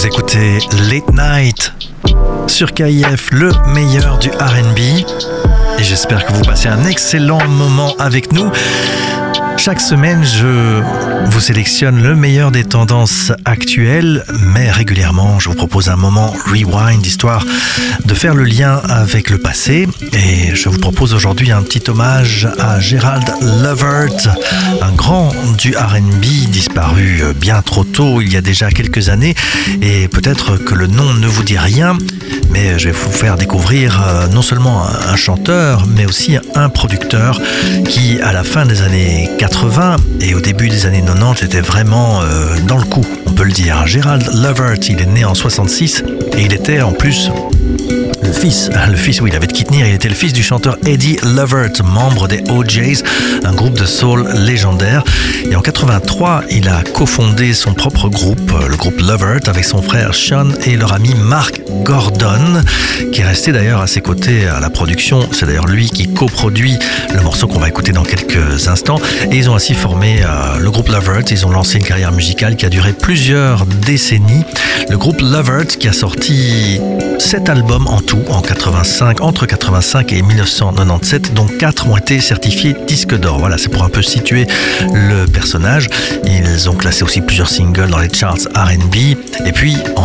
Vous écoutez Late Night sur KIF, le meilleur du R&B. Et j'espère que vous passez un excellent moment avec nous. Chaque semaine, je vous sélectionne le meilleur des tendances actuelles, mais régulièrement, je vous propose un moment rewind, histoire de faire le lien avec le passé. Et je vous propose aujourd'hui un petit hommage à Gerald Levert, un grand du R&B disparu bien trop tôt, il y a déjà quelques années. Et peut-être que le nom ne vous dit rien, mais je vais vous faire découvrir non seulement un chanteur, mais aussi un producteur qui, à la fin des années 80 et au début des années 90, était vraiment dans le coup, on peut le dire. Gerald Levert, il est né en 66 et il était en plus le fils, oui, il avait de qui tenir, il était le fils du chanteur Eddie Levert, membre des OJs, un groupe de soul légendaire. Et en 83, il a cofondé son propre groupe, le groupe Levert, avec son frère Sean et leur ami Mark Gordon, qui est resté d'ailleurs à ses côtés à la production. C'est d'ailleurs lui qui coproduit le morceau qu'on va écouter dans quelques instants. Et ils ont ainsi formé le groupe Levert. Ils ont lancé une carrière musicale qui a duré plusieurs décennies. Le groupe Levert qui a sorti 7 albums en tout, entre 85 et 1997, dont 4 ont été certifiés disques d'or. Voilà, c'est pour un peu situer le personnage. Ils ont classé aussi plusieurs singles dans les charts R&B. Et puis, en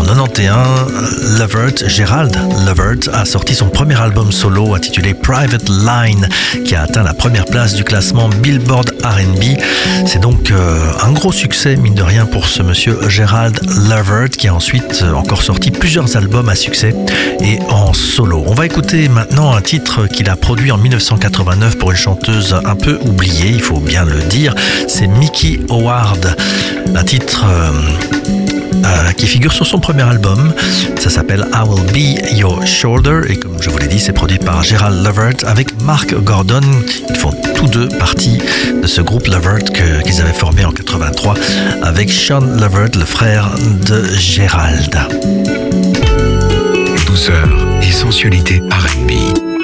91, Gerald Levert a sorti son premier album solo intitulé Private Line, qui a atteint la première place du classement Billboard R&B. C'est donc un gros succès, mine de rien, pour ce monsieur Gerald Levert, qui a ensuite encore sorti plusieurs albums à succès et en solo. On va écouter maintenant un titre qu'il a produit en 1989 pour une chanteuse un peu oubliée, il faut bien le dire. C'est Miki Howard, un titre qui figure sur son premier album. Ça s'appelle I Will Be Your Shoulder et comme je vous l'ai dit, c'est produit par Gerald Levert avec Mark Gordon. Ils font tous deux partie de ce groupe Levert qu'ils avaient formé en 83 avec Sean Levert, le frère de Gerald. Douceur et sensualité R&B.